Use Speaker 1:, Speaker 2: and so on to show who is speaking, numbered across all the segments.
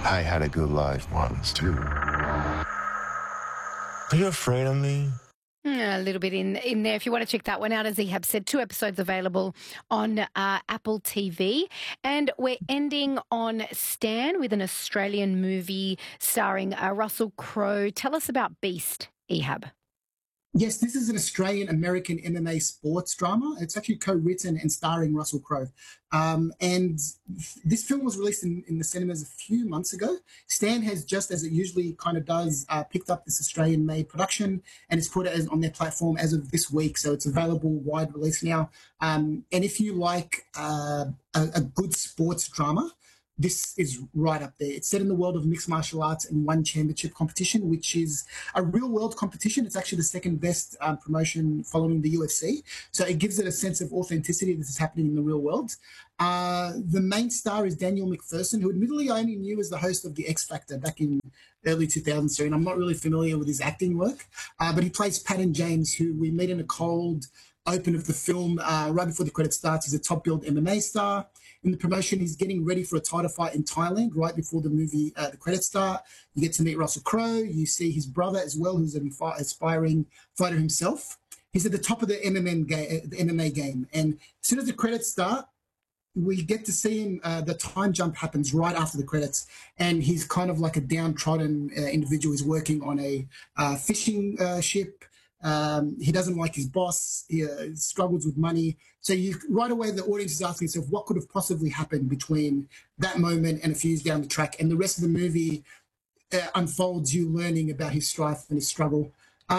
Speaker 1: I had a good life once, too. Are you afraid of me?
Speaker 2: A little bit in there. If you want to check that one out, as Ehab said, 2 episodes available on Apple TV. And we're ending on Stan with an Australian movie starring Russell Crowe. Tell us about Beast, Ehab.
Speaker 3: Yes, this is an Australian-American MMA sports drama. It's actually co-written and starring Russell Crowe. And this film was released in the cinemas a few months ago. Stan has, just as it usually kind of does, picked up this Australian-made production and it's put it on their platform as of this week. So it's available wide release now. And if you like a good sports drama, this is right up there. It's set in the world of mixed martial arts and one championship competition, which is a real world competition. It's actually the second best promotion following the UFC. So it gives it a sense of authenticity. This is happening in the real world. The main star is Daniel McPherson, who admittedly I only knew as the host of The X Factor back in early 2000s. And I'm not really familiar with his acting work, but he plays Patton James, who we meet in a cold open of the film right before the credits starts. He's a top-billed MMA star. In the promotion, he's getting ready for a title fight in Thailand right before the movie, the credits start. You get to meet Russell Crowe. You see his brother as well, who's an aspiring fighter himself. He's at the top of the MMA game. And as soon as the credits start, we get to see him, the time jump happens right after the credits, and he's kind of like a downtrodden individual. He's working on a fishing ship. He doesn't like his boss. He struggles with money. So right away, the audience is asking itself, what could have possibly happened between that moment and a few years down the track? And the rest of the movie unfolds you learning about his strife and his struggle.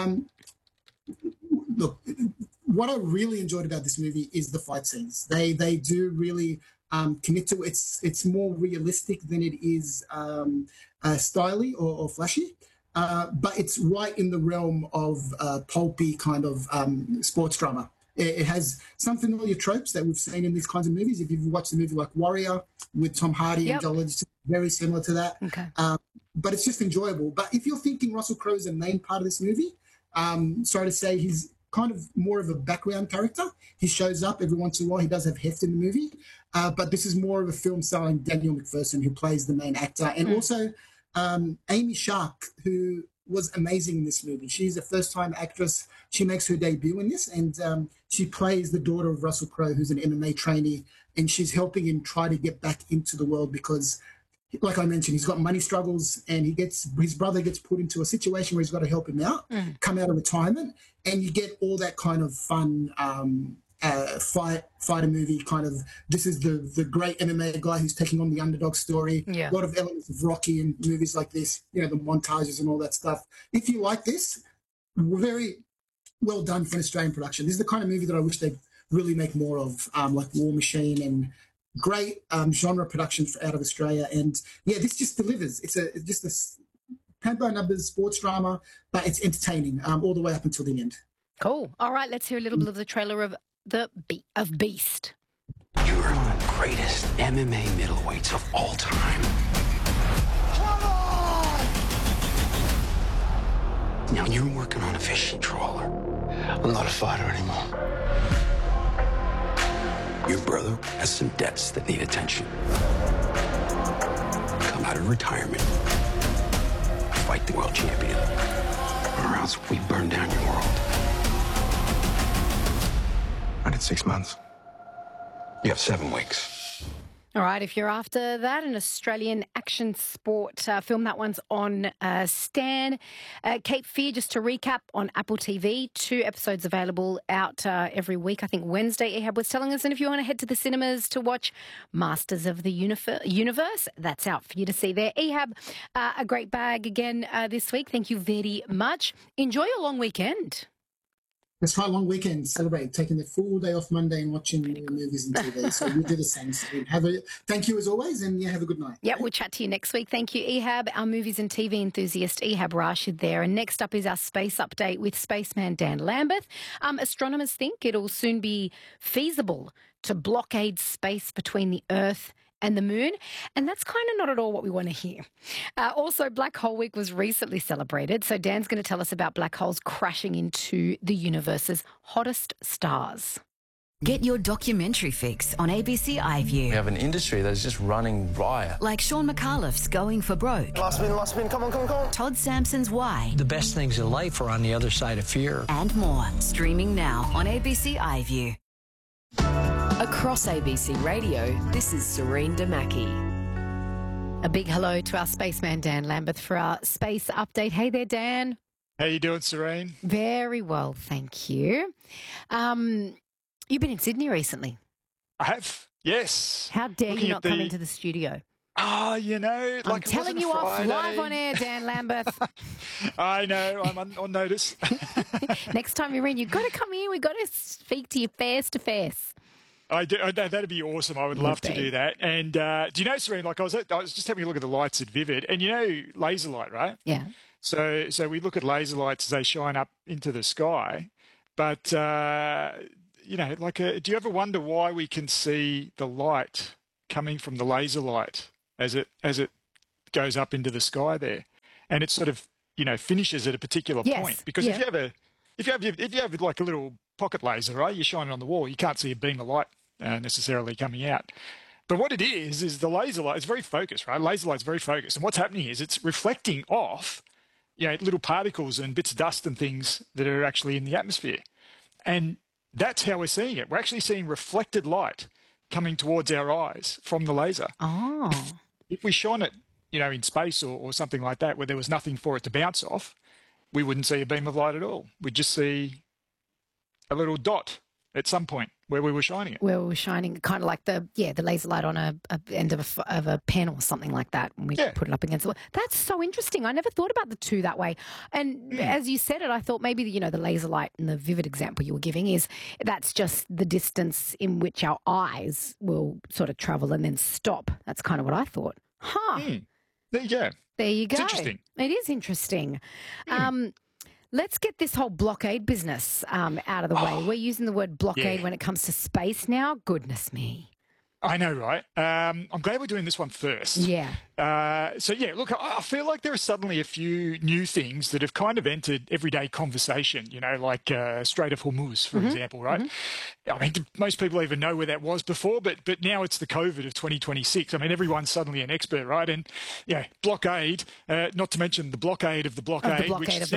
Speaker 3: Look, what I really enjoyed about this movie is the fight scenes. They do really commit to it. It's more realistic than it is stylish or flashy. But it's right in the realm of pulpy kind of sports drama. It has some familiar tropes that we've seen in these kinds of movies. If you've watched a movie like Warrior with Tom Hardy and Joel, it's very similar to that.
Speaker 2: Okay.
Speaker 3: But it's just enjoyable. But if you're thinking Russell Crowe is the main part of this movie, sorry to say he's kind of more of a background character. He shows up every once in a while. He does have heft in the movie. But this is more of a film starring Daniel McPherson, who plays the main actor. And also Amy Shark, who was amazing in this movie. She's a first-time actress. She makes her debut in this, and she plays the daughter of Russell Crowe, who's an MMA trainee, and she's helping him try to get back into the world because, like I mentioned, he's got money struggles, and his brother gets put into a situation where he's got to help him out, come out of retirement, and you get all that kind of fun fighter movie kind of. This is the great MMA guy who's taking on the underdog story. A lot of elements of Rocky in movies like this, the montages and all that stuff. If you like this, very well done for an Australian production. This is the kind of movie that I wish they'd really make more of, like War Machine, and great genre productions out of Australia. And yeah, this just delivers. It's just a paint by numbers sports drama, but it's entertaining all the way up until the end.
Speaker 2: Cool. All right, let's hear a little bit of the trailer of Beast.
Speaker 4: You are one of the greatest MMA middleweights of all time. Come on! Now you're working on a fishing trawler. I'm not a fighter anymore. Your brother has some debts that need attention. Come out of retirement. Fight the world champion. Or else we burn down your world.
Speaker 1: I did 6 months.
Speaker 4: You have 7 weeks.
Speaker 2: All right, if you're after that, an Australian action sport film, that one's on Stan. Cape Fear, just to recap, on Apple TV. 2 episodes available out every week. I think Wednesday, Ehab was telling us. And if you want to head to the cinemas to watch Masters of the Universe, that's out for you to see there. Ehab, a great bag again this week. Thank you very much. Enjoy your long weekend.
Speaker 3: Let's try a long weekend, celebrate, taking the full day off Monday and watching more movies and TV. So we do the same. So thank you as always, and have a good night.
Speaker 2: Yeah, we'll chat to you next week. Thank you, Ehab, our movies and TV enthusiast, Ehab Rashid there. And next up is our space update with spaceman Dan Lambeth. Astronomers think it'll soon be feasible to blockade space between the Earth and the moon, and that's kind of not at all what we want to hear. Also, Black Hole Week was recently celebrated, so Dan's going to tell us about black holes crashing into the universe's hottest stars.
Speaker 5: Get your documentary fix on ABC iView.
Speaker 1: We have an industry that is just running riot.
Speaker 5: Like Sean McAuliffe's Going for Broke.
Speaker 6: Last spin, come on.
Speaker 5: Todd Sampson's Why.
Speaker 7: The best things in life are on the other side of fear.
Speaker 5: And more. Streaming now on ABC iView.
Speaker 8: Across ABC Radio, this is Serene Damaki.
Speaker 2: A big hello to our spaceman, Dan Lambeth, for our space update. Hey there, Dan.
Speaker 9: How you doing, Serene?
Speaker 2: Very well, thank you. You've been in Sydney recently.
Speaker 9: I have, yes.
Speaker 2: How dare you not come into the studio?
Speaker 9: Oh, you know, like
Speaker 2: I'm telling you off live on air, Dan Lambeth.
Speaker 9: I know, I'm on notice.
Speaker 2: Next time you're in, you've got to come here. We've got to speak to you face to face.
Speaker 9: I do. That'd be awesome. I would love to do that. And do you know, Serene? Like I was just having a look at the lights at Vivid, and you know, laser light, right?
Speaker 2: Yeah.
Speaker 9: So we look at laser lights as they shine up into the sky, but you know, like, do you ever wonder why we can see the light coming from the laser light as it goes up into the sky there, and it sort of, you know, finishes at a particular point? Because if you have like a little pocket laser, right, you shine it on the wall, you can't see a beam of light necessarily coming out. But what it is the laser light is very focused, right? Laser light's very focused, and what's happening is it's reflecting off, you know, little particles and bits of dust and things that are actually in the atmosphere, and that's how we're seeing it. We're actually seeing reflected light coming towards our eyes from the laser.
Speaker 2: Oh.
Speaker 9: If we shone it, you know, in space or something like that, where there was nothing for it to bounce off, we wouldn't see a beam of light at all. We'd just see a little dot at some point where we were shining it.
Speaker 2: Where we were shining, kind of like the laser light on a end of a pen or something like that. And we put it up against the wall. That's so interesting. I never thought about the two that way. And as you said it, I thought maybe, you know, the laser light and the Vivid example you were giving is that's just the distance in which our eyes will sort of travel and then stop. That's kind of what I thought. Huh.
Speaker 9: There you go.
Speaker 2: There you go.
Speaker 9: It's interesting.
Speaker 2: It is interesting. Let's get this whole blockade business out of the way. We're using the word blockade when it comes to space now. Goodness me.
Speaker 9: I know, right? I'm glad we're doing this one first.
Speaker 2: Yeah.
Speaker 9: Look, I feel like there are suddenly a few new things that have kind of entered everyday conversation, you know, like Strait of Hormuz, for example, right? I mean, most people even know where that was before, but now it's the COVID of 2026. I mean, everyone's suddenly an expert, right? And, yeah, blockade, not to mention the blockade of the blockade,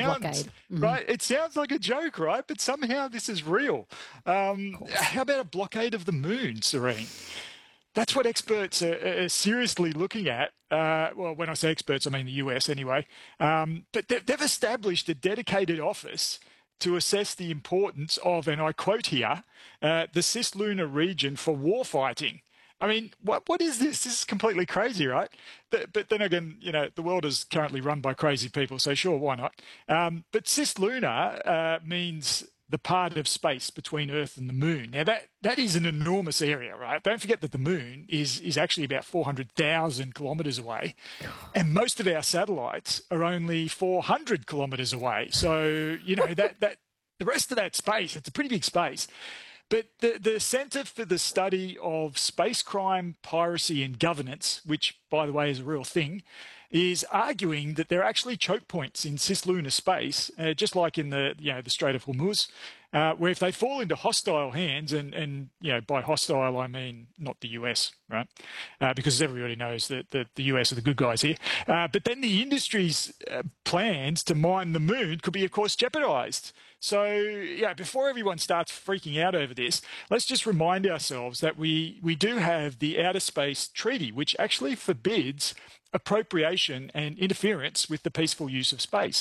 Speaker 9: right? It sounds like a joke, right? But somehow this is real. How about a blockade of the moon, Serene? That's what experts are seriously looking at. Well, when I say experts, I mean the US anyway. But they've established a dedicated office to assess the importance of, and I quote here, the cislunar region for warfighting. I mean, what is this? This is completely crazy, right? But then again, you know, the world is currently run by crazy people, so sure, why not? But cislunar means the part of space between Earth and the Moon. Now, that is an enormous area, right? Don't forget that the Moon is actually about 400,000 kilometres away, and most of our satellites are only 400 kilometres away. So, you know, that the rest of that space, it's a pretty big space. But the Centre for the Study of Space Crime, Piracy and Governance, which, by the way, is a real thing, is arguing that there are actually choke points in cislunar space, just like in the Strait of Hormuz, where if they fall into hostile hands, and you know, by hostile I mean not the US, right? Because everybody knows that the US are the good guys here. But then the industry's plans to mine the moon could be, of course, jeopardised. So, yeah, before everyone starts freaking out over this, let's just remind ourselves that we do have the Outer Space Treaty, which actually forbids appropriation and interference with the peaceful use of space.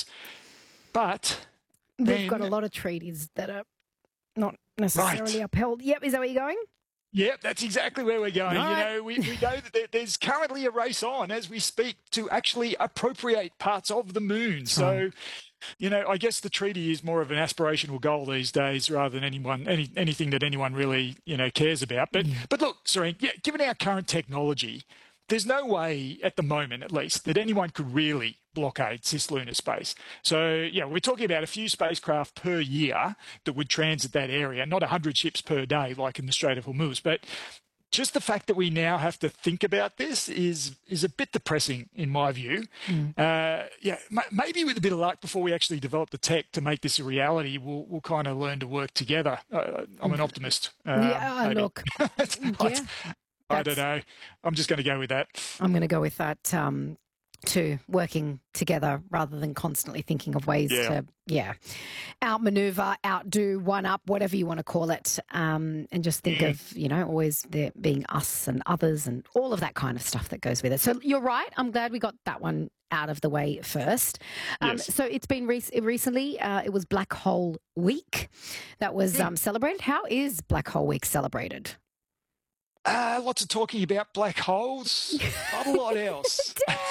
Speaker 9: But
Speaker 2: we've got a lot of treaties that are not necessarily upheld. Yep, is that where you're going?
Speaker 9: Yep, that's exactly where we're going.
Speaker 2: Right.
Speaker 9: You know, we know that there's currently a race on as we speak to actually appropriate parts of the moon. So, you know, I guess the treaty is more of an aspirational goal these days rather than anything that anyone really, you know, cares about. But look, Serene, given our current technology, there's no way at the moment, at least, that anyone could really blockade cislunar space. So, yeah, we're talking about a few spacecraft per year that would transit that area, not 100 ships per day like in the Strait of Hormuz. But just the fact that we now have to think about this is a bit depressing in my view. Maybe with a bit of luck before we actually develop the tech to make this a reality, we'll kind of learn to work together. I'm an optimist.
Speaker 2: Look.
Speaker 9: I don't know. I'm just going to go with that.
Speaker 2: I'm going to go with that too, working together rather than constantly thinking of ways to, outmaneuver, outdo, one up, whatever you want to call it, and just think of, always there being us and others and all of that kind of stuff that goes with it. So you're right. I'm glad we got that one out of the way first.
Speaker 9: Yes.
Speaker 2: So it's been recently, it was Black Hole Week that was celebrated. How is Black Hole Week celebrated?
Speaker 9: Lots of talking about black holes, not a lot else.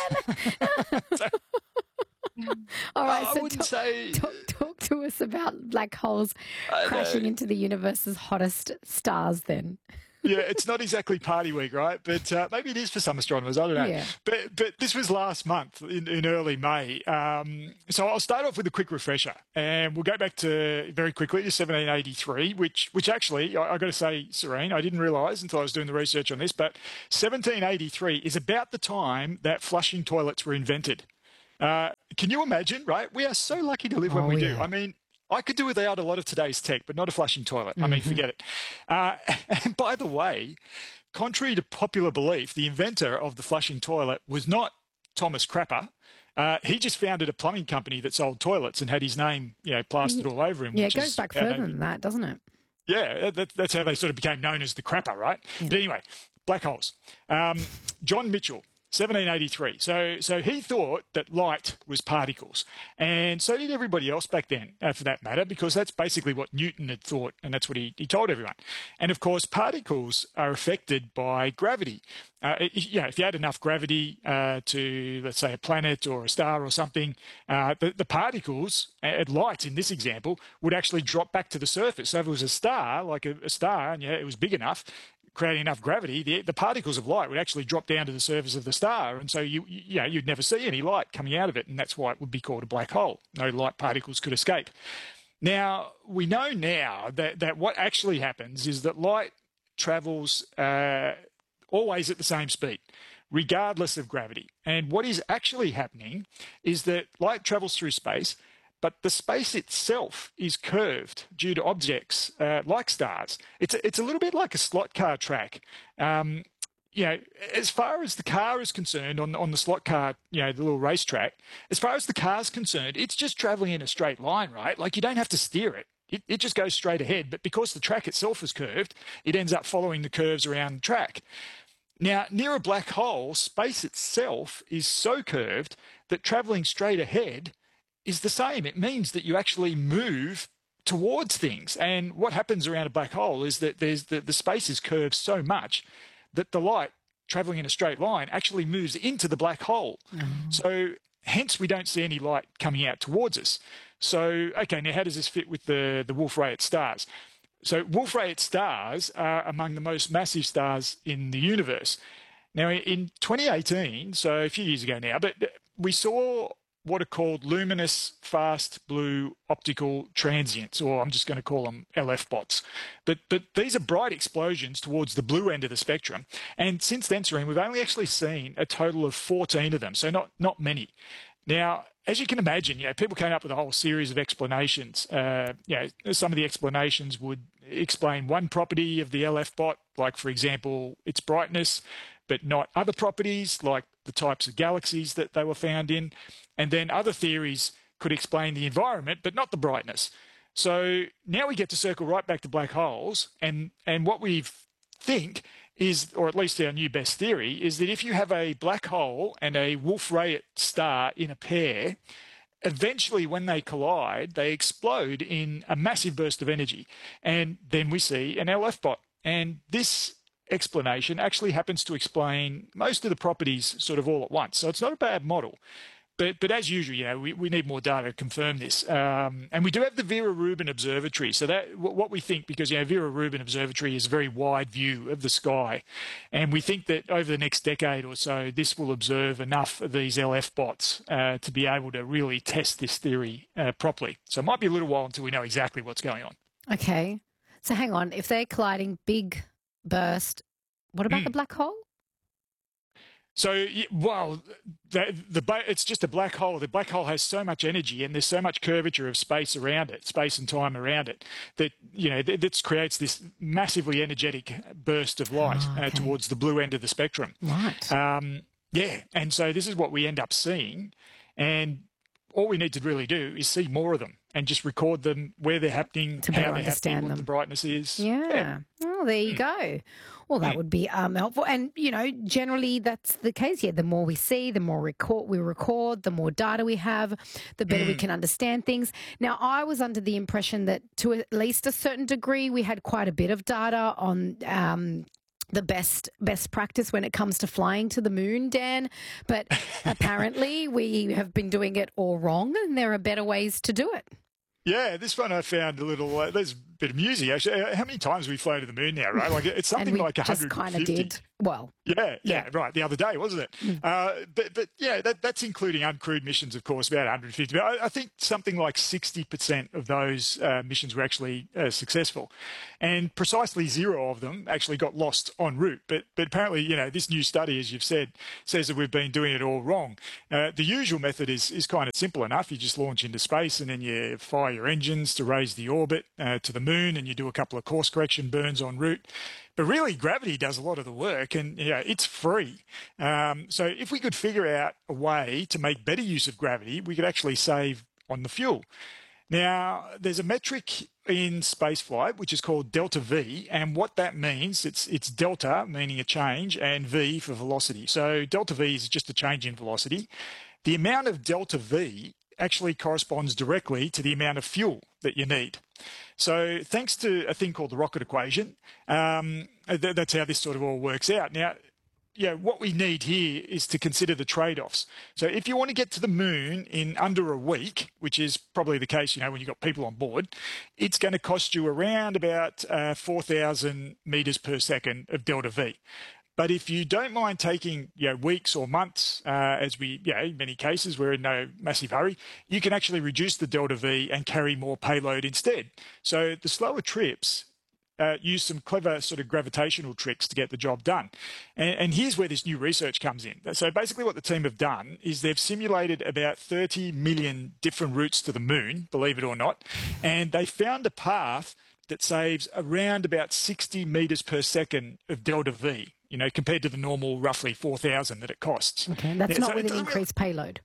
Speaker 2: All right,
Speaker 9: I wouldn't say...
Speaker 2: Talk to us about black holes crashing into the universe's hottest stars then.
Speaker 9: Yeah, it's not exactly party week, right? But maybe it is for some astronomers. I don't know.
Speaker 2: Yeah.
Speaker 9: But this was last month in early May. So I'll start off with a quick refresher, and we'll go back to very quickly to 1783, which actually I got to say, Serene, I didn't realise until I was doing the research on this, but 1783 is about the time that flushing toilets were invented. Can you imagine? Right? We are so lucky to live when we do. I mean, I could do without a lot of today's tech, but not a flushing toilet. I mean, forget it. And by the way, contrary to popular belief, the inventor of the flushing toilet was not Thomas Crapper. He just founded a plumbing company that sold toilets and had his name, plastered all over him.
Speaker 2: Yeah, it goes back further than that, doesn't it?
Speaker 9: Yeah, that's how they sort of became known as the Crapper, right? Yeah. But anyway, black holes. John Mitchell. 1783. So he thought that light was particles, and so did everybody else back then, for that matter, because that's basically what Newton had thought, and that's what he told everyone. And of course, particles are affected by gravity. If you had enough gravity to, let's say, a planet or a star or something, the particles, light in this example, would actually drop back to the surface. So if it was a star, like a star, and it was big enough, creating enough gravity, the particles of light would actually drop down to the surface of the star, and so you'd never see any light coming out of it, and that's why it would be called a black hole. No light particles could escape. Now, we know now that what actually happens is that light travels always at the same speed, regardless of gravity. And what is actually happening is that light travels through space, but the space itself is curved due to objects like stars. It's a little bit like a slot car track. As far as the car is concerned, on the slot car, the little racetrack, as far as the car's concerned, it's just traveling in a straight line, right? Like you don't have to steer it. It just goes straight ahead. But because the track itself is curved, it ends up following the curves around the track. Now, near a black hole, space itself is so curved that traveling straight ahead is the same. It means that you actually move towards things. And what happens around a black hole is that the space is curved so much that the light traveling in a straight line actually moves into the black hole. So hence we don't see any light coming out towards us. So, okay, now how does this fit with the Wolf-Rayet stars? So Wolf-Rayet stars are among the most massive stars in the universe. Now, in 2018, so a few years ago now, but we saw what are called luminous fast blue optical transients, or I'm just going to call them LF bots. But these are bright explosions towards the blue end of the spectrum. And since then, Serene, we've only actually seen a total of 14 of them, so not many. Now, as you can imagine, people came up with a whole series of explanations. Some of the explanations would explain one property of the LF bot, like, for example, its brightness, but not other properties, like the types of galaxies that they were found in. And then other theories could explain the environment, but not the brightness. So now we get to circle right back to black holes. And what we think is, or at least our new best theory, is that if you have a black hole and a Wolf-Rayet star in a pair, eventually when they collide, they explode in a massive burst of energy. And then we see an LF bot. And this explanation actually happens to explain most of the properties sort of all at once. So it's not a bad model. But as usual, we need more data to confirm this. And we do have the Vera Rubin Observatory. So that what we think, because Vera Rubin Observatory is a very wide view of the sky. And we think that over the next decade or so, this will observe enough of these LF bots to be able to really test this theory properly. So it might be a little while until we know exactly what's going on.
Speaker 2: Okay. So hang on. If they're colliding big burst What about the black hole?
Speaker 9: So, well, it's just a black hole. The black hole has so much energy and there's so much curvature of space around it, space and time around it, that, that creates this massively energetic burst of light towards the blue end of the spectrum.
Speaker 2: Right.
Speaker 9: Yeah. And so this is what we end up seeing. And all we need to really do is see more of them and just record them, where they're happening, how they're happening, what the brightness is.
Speaker 2: Yeah. Oh, there you go. Well, that would be helpful. And, generally that's the case here. The more we see, the more we record, the more data we have, the better we can understand things. Now, I was under the impression that to at least a certain degree, we had quite a bit of data on the best practice when it comes to flying to the moon, Dan. But apparently we have been doing it all wrong and there are better ways to do it.
Speaker 9: Yeah, this one I found a little, there's a bit amusing actually. How many times have we flown to the moon now, right? Like it's something like 150.
Speaker 2: Just kind of did. Well,
Speaker 9: yeah, right. The other day, wasn't it? But yeah, that's including uncrewed missions, of course, about 150. But I think something like 60% of those missions were actually successful, and precisely 0 of them actually got lost en route. But apparently, this new study, as you've said, says that we've been doing it all wrong. The usual method is kind of simple enough. You just launch into space and then you fire your engines to raise the orbit to the moon, and you do a couple of course correction burns en route. But really, gravity does a lot of the work, and it's free. So if we could figure out a way to make better use of gravity, we could actually save on the fuel. Now, there's a metric in spaceflight which is called delta V, and what that means, it's delta meaning a change and V for velocity. So delta V is just a change in velocity. The amount of delta V actually corresponds directly to the amount of fuel that you need. So thanks to a thing called the rocket equation, that's how this sort of all works out. Now, what we need here is to consider the trade-offs. So if you want to get to the moon in under a week, which is probably the case, when you've got people on board, it's going to cost you around about 4,000 meters per second of delta V. But if you don't mind taking weeks or months, as we, in many cases, we're in no massive hurry, you can actually reduce the delta V and carry more payload instead. So the slower trips use some clever sort of gravitational tricks to get the job done. And here's where this new research comes in. So basically what the team have done is they've simulated about 30 million different routes to the moon, believe it or not, and they found a path that saves around about 60 meters per second of delta V, compared to the normal roughly 4,000 that it costs.
Speaker 2: Okay, that's not with an increased payload.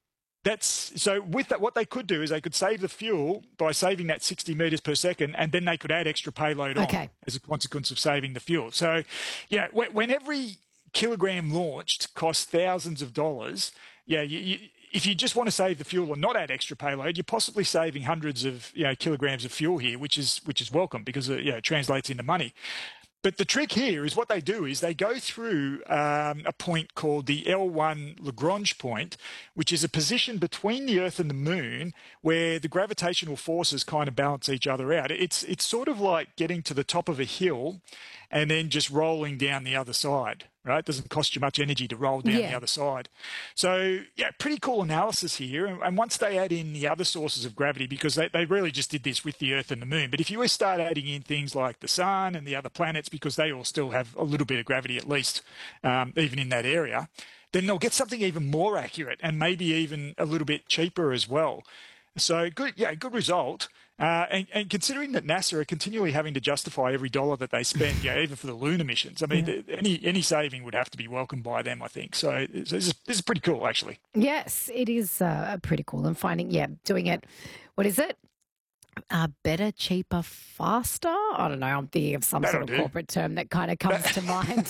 Speaker 9: So with that, what they could do is they could save the fuel by saving that 60 meters per second, and then they could add extra payload on as a consequence of saving the fuel. So, when every kilogram launched costs thousands of dollars, if you just want to save the fuel and not add extra payload, you're possibly saving hundreds of kilograms of fuel here, which is welcome because it translates into money. But the trick here is what they do is they go through a point called the L1 Lagrange point, which is a position between the Earth and the Moon where the gravitational forces kind of balance each other out. It's sort of like getting to the top of a hill and then just rolling down the other side, right? It doesn't cost you much energy to roll down the other side. So, pretty cool analysis here. And once they add in the other sources of gravity, because they really just did this with the Earth and the Moon, but if you start adding in things like the Sun and the other planets, because they all still have a little bit of gravity at least, even in that area, then they'll get something even more accurate and maybe even a little bit cheaper as well. So good result. And considering that NASA are continually having to justify every dollar that they spend, even for the lunar missions, I mean, any saving would have to be welcomed by them, I think. So this is pretty cool, actually.
Speaker 2: Yes, it is pretty cool. And doing it, what is it? Better, cheaper, faster? I don't know. I'm thinking of some sort of corporate term that kind of comes to mind.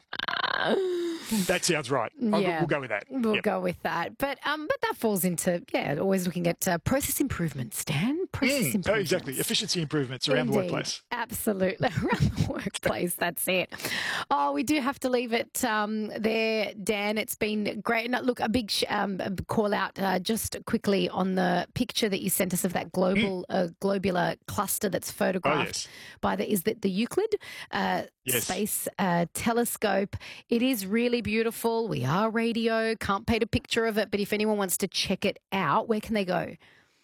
Speaker 9: That sounds right. We'll go with that.
Speaker 2: We'll go with that. But that falls into, always looking at process improvements, Dan. Process improvements.
Speaker 9: Oh, exactly. Efficiency improvements around the workplace.
Speaker 2: Absolutely. Around the workplace. That's it. Oh, we do have to leave it there, Dan. It's been great. And look, a big call out just quickly on the picture that you sent us of that globular cluster that's photographed by the Euclid Space Telescope. It is really beautiful. We are radio. Can't paint a picture of it, but if anyone wants to check it out, where can they go?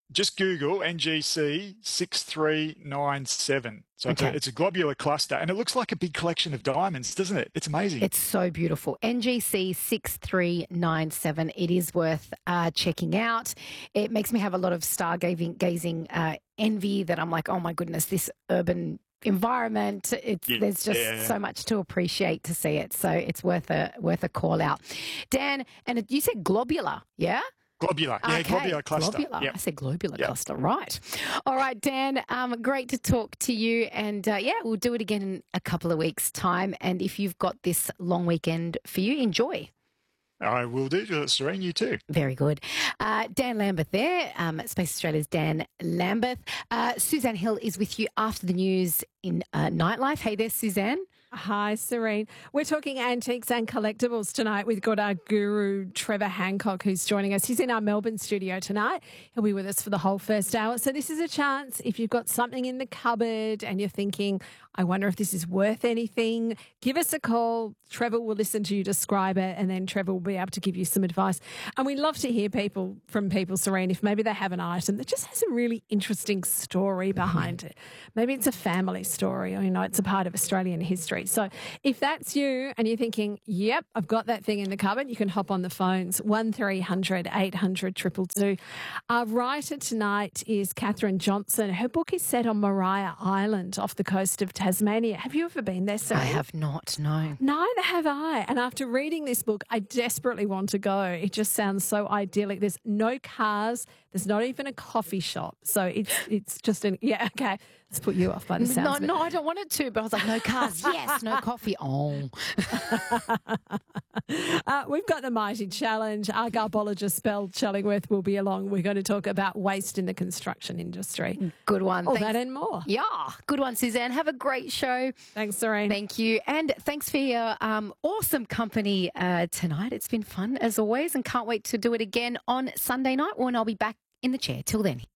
Speaker 9: Just Google NGC 6397. So
Speaker 2: Okay.
Speaker 9: it's a globular cluster, and it looks like a big collection of diamonds, doesn't it? It's amazing.
Speaker 2: It's so beautiful. NGC 6397. It is worth checking out. It makes me have a lot of stargazing envy that I'm like, oh my goodness, this urban environment. There's just so much to appreciate to see it. So it's worth a call out. Dan, and you said globular, yeah?
Speaker 9: Globular. Yeah,
Speaker 2: Okay.
Speaker 9: globular cluster.
Speaker 2: Globular.
Speaker 9: Yep.
Speaker 2: I said globular
Speaker 9: Yep.
Speaker 2: cluster. Right. All right, Dan, great to talk to you. And we'll do it again in a couple of weeks' time. And if you've got this long weekend for you, enjoy.
Speaker 9: I will do. Serene, you too.
Speaker 2: Very good. Dan Lambeth there, Space Australia's Dan Lambeth. Suzanne Hill is with you after the news in Nightlife. Hey there, Suzanne.
Speaker 6: Hi, Serene. We're talking antiques and collectibles tonight. We've got our guru, Trevor Hancock, who's joining us. He's in our Melbourne studio tonight. He'll be with us for the whole first hour. So this is a chance, if you've got something in the cupboard and you're thinking, I wonder if this is worth anything, give us a call. Trevor will listen to you describe it, and then Trevor will be able to give you some advice. And we love to hear from people, Serene, if maybe they have an item that just has a really interesting story behind it. Maybe it's a family story, or, it's a part of Australian history. So if that's you and you're thinking, yep, I've got that thing in the cupboard, you can hop on the phones, 1300 800 222. Our writer tonight is Catherine Johnson. Her book is set on Maria Island off the coast of Tasmania. Have you ever been there, Sarah?
Speaker 2: I have not, no.
Speaker 6: Neither have I. And after reading this book, I desperately want to go. It just sounds so idyllic. There's no cars. There's not even a coffee shop. So it's just okay. Let's put you off by the sounds of it.
Speaker 2: No, I don't want it to, but I was like, no cars, yes, no coffee. Oh.
Speaker 6: We've got the Mighty Challenge. Our garbologist, Belle Chellingworth, will be along. We're going to talk about waste in the construction industry.
Speaker 2: Good one.
Speaker 6: All that and more.
Speaker 2: Yeah, good one, Suzanne. Have a great show.
Speaker 6: Thanks, Serene.
Speaker 2: Thank you. And thanks for your awesome company tonight. It's been fun, as always, and can't wait to do it again on Sunday night when I'll be back in the chair. Till then.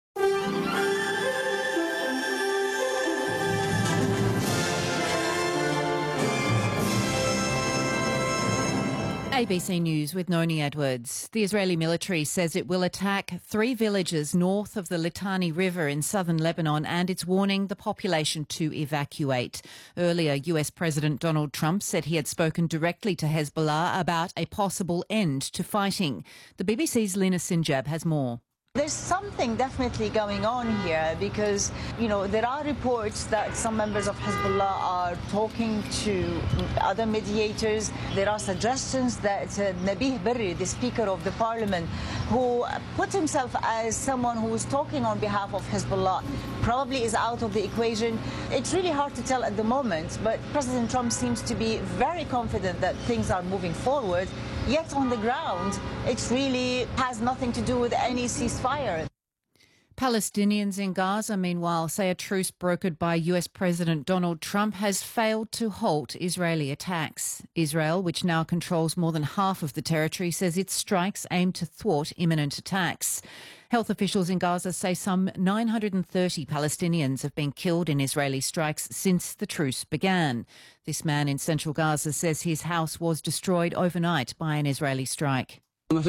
Speaker 10: ABC News with Noni Edwards. The Israeli military says it will attack 3 villages north of the Litani River in southern Lebanon, and it's warning the population to evacuate. Earlier, US President Donald Trump said he had spoken directly to Hezbollah about a possible end to fighting. The BBC's Lina Sinjab has more.
Speaker 11: There's something definitely going on here because, there are reports that some members of Hezbollah are talking to other mediators. There are suggestions that Nabih Berri, the Speaker of the Parliament, who put himself as someone who is talking on behalf of Hezbollah, probably is out of the equation. It's really hard to tell at the moment, but President Trump seems to be very confident that things are moving forward. Yet on the ground, it really has nothing to do with any ceasefire.
Speaker 10: Palestinians in Gaza, meanwhile, say a truce brokered by US President Donald Trump has failed to halt Israeli attacks. Israel, which now controls more than half of the territory, says its strikes aim to thwart imminent attacks. Health officials in Gaza say some 930 Palestinians have been killed in Israeli strikes since the truce began. This man in central Gaza says his house was destroyed overnight by an Israeli strike.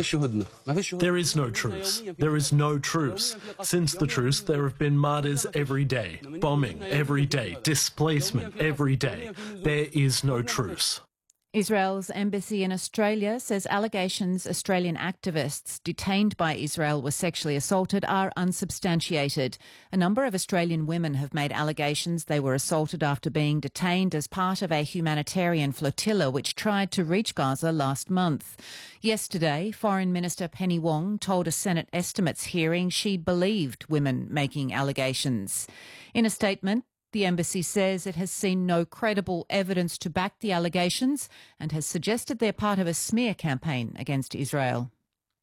Speaker 12: There is no truce. There is no truce. Since the truce, there have been murders every day, bombing every day, displacement every day. There is no truce.
Speaker 10: Israel's embassy in Australia says allegations Australian activists detained by Israel were sexually assaulted are unsubstantiated. A number of Australian women have made allegations they were assaulted after being detained as part of a humanitarian flotilla which tried to reach Gaza last month. Yesterday, Foreign Minister Penny Wong told a Senate estimates hearing she believed women making allegations. In a statement, the embassy says it has seen no credible evidence to back the allegations and has suggested they're part of a smear campaign against Israel.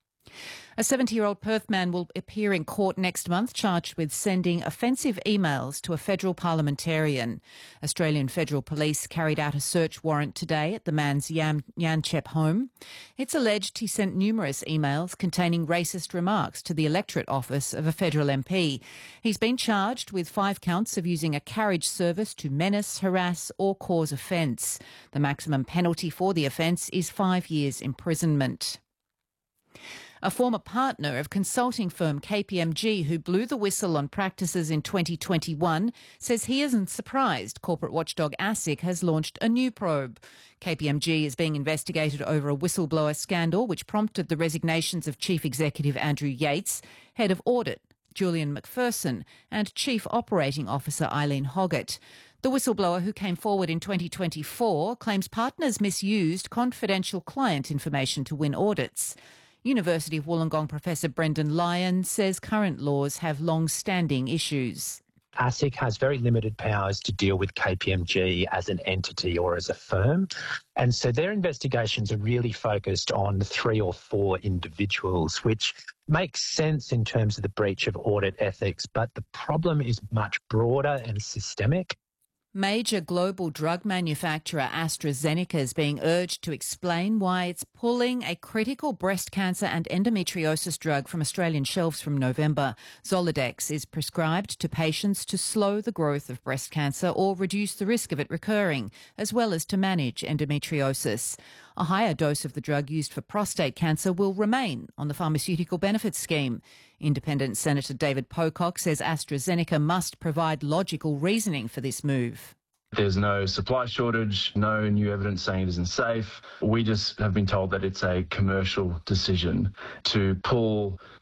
Speaker 10: A 70-year-old Perth man will appear in court next month charged with sending offensive emails to a federal parliamentarian. Australian Federal Police carried out a search warrant today at the man's Yanchep home. It's alleged he sent numerous emails containing racist remarks to the electorate office of a federal MP. He's been charged with 5 counts of using a carriage service to menace, harass or cause offence. The maximum penalty for the offence is 5 years imprisonment. A former partner of consulting firm KPMG, who blew the whistle on practices in 2021, says he isn't surprised corporate watchdog ASIC has launched a new probe. KPMG is being investigated over a whistleblower scandal which prompted the resignations of Chief Executive Andrew Yates, Head of Audit Julian McPherson, and Chief Operating Officer Eileen Hoggett. The whistleblower, who came forward in 2024, claims partners misused confidential client information to win audits. University of Wollongong Professor Brendan Lyon says current laws have long-standing issues.
Speaker 13: ASIC has very limited powers to deal with KPMG as an entity or as a firm. And so their investigations are really focused on 3 or 4 individuals, which makes sense in terms of the breach of audit ethics. But the problem is much broader and systemic.
Speaker 10: Major global drug manufacturer AstraZeneca is being urged to explain why it's pulling a critical breast cancer and endometriosis drug from Australian shelves from November. Zoladex is prescribed to patients to slow the growth of breast cancer or reduce the risk of it recurring, as well as to manage endometriosis. A higher dose of the drug used for prostate cancer will remain on the pharmaceutical benefits scheme. Independent Senator David Pocock says AstraZeneca must provide logical reasoning for this move.
Speaker 14: There's no supply shortage, no new evidence saying it isn't safe. We just have been told that it's a commercial decision to pull